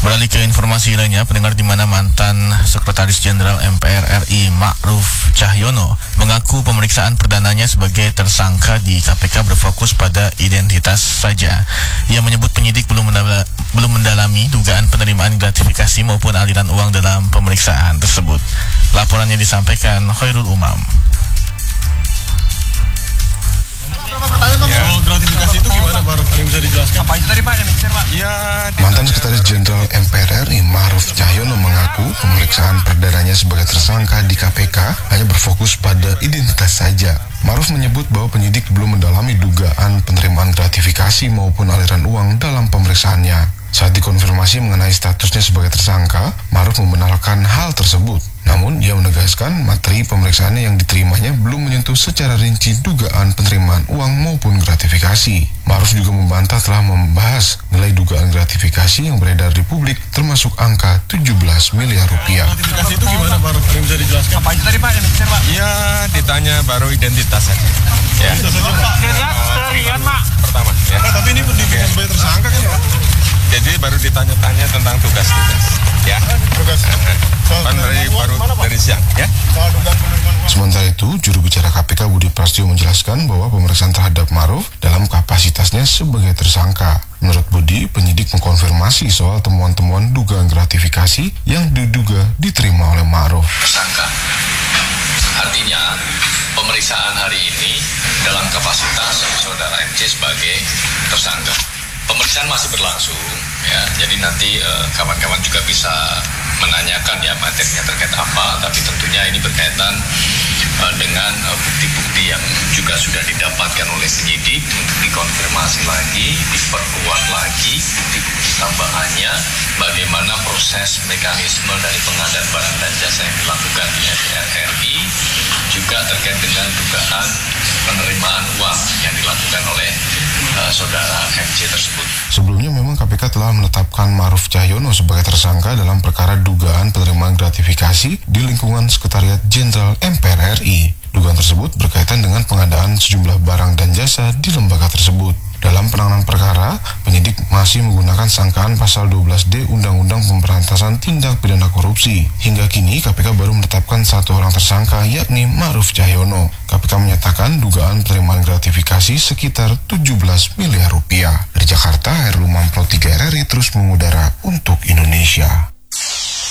Beralih ke informasi lainnya, pendengar, di mana mantan Sekretaris Jenderal MPR RI Ma'ruf Cahyono mengaku pemeriksaan perdananya sebagai tersangka di KPK berfokus pada identitas saja. Ia menyebut penyidik belum mendalami dugaan penerimaan gratifikasi maupun aliran uang dalam pemeriksaan tersebut. Laporannya disampaikan Khairul Umam. Gratifikasi itu gimana, Baru? Yang bisa dijelaskan? Apa itu tadi, Pak? Mantan Sekretaris Jenderal MPR RI Ma'ruf Cahyono mengaku pemeriksaan perdananya sebagai tersangka di KPK hanya berfokus pada identitas saja. Ma'ruf menyebut bahwa penyidik belum mendalami dugaan penerimaan gratifikasi maupun aliran uang dalam pemeriksaannya. Saat dikonfirmasi mengenai statusnya sebagai tersangka, Ma'ruf membenarkan hal tersebut. Namun, ia menegaskan materi pemeriksaannya yang diterimanya belum menyentuh secara rinci dugaan penerimaan uang maupun gratifikasi. Ma'ruf juga membantah telah membahas nilai dugaan gratifikasi yang beredar di publik, termasuk angka 17 miliar rupiah. Gratifikasi itu gimana, Baru? Yang bisa dijelaskan? Apa itu tadi, Pak? Ya, ditanya baru identitas saja. Ya. Pertama. Ya. Tapi ini pendidikan sebagai tersangka kan, Pak? Jadi baru ditanya-tanya tentang tugas-tugas. Ya. Tugas. Dari siang. Ya. Sementara itu, juru bicara KPK Budi Prasetyo menjelaskan bahwa pemeriksaan terhadap Ma'ruf dalam kapasitasnya sebagai tersangka. Menurut Budi, penyidik mengkonfirmasi soal temuan-temuan dugaan gratifikasi yang diduga diterima oleh Ma'ruf. Tersangka. Artinya, pemeriksaan hari ini dalam kapasitas saudara MC sebagai tersangka. Pemeriksaan masih berlangsung, ya. Jadi nanti kawan-kawan juga bisa menanyakan ya materinya terkait apa, tapi tentunya ini berkaitan dengan bukti-bukti yang juga sudah didapatkan oleh penyidik untuk dikonfirmasi lagi, diperkuat lagi bukti-bukti tambahannya, bagaimana proses mekanisme dari pengadaan barang dan jasa yang dilakukan di MPR RI, juga terkait dengan dugaan penerimaan uang yang dilakukan oleh saudara MC tersebut. Sebelumnya memang KPK telah menetapkan Ma'ruf Cahyono sebagai tersangka dalam perkara dugaan penerimaan gratifikasi di lingkungan Sekretariat Jenderal MPR RI. Dugaan tersebut berkaitan dengan pengadaan sejumlah barang dan jasa di lembaga tersebut. Dalam penanganan perkara, penyidik masih menggunakan sangkaan pasal 12D Undang-Undang Pemberantasan Tindak Pidana Korupsi. Hingga kini KPK baru menetapkan satu orang tersangka, yakni Ma'ruf Cahyono. KPK menyatakan dugaan penerimaan gratifikasi sekitar 17 miliar rupiah. Dari Jakarta, Khairul Umam Pro 3 RRI terus mengudara untuk Indonesia.